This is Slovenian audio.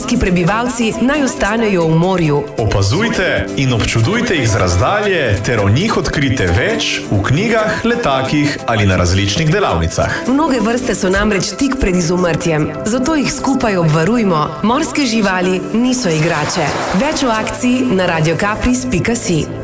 morski prebivalci naj ostanejo v morju. Opazujte in občudujte jih z razdalje ter o njih odkrite več v knjigah, letakih ali na različnih delavnicah. Mnoge vrste so namreč tik pred izumrtjem, zato jih skupaj obvarujmo. Morske živali niso igrače. Več o akciji na radiokapris.si.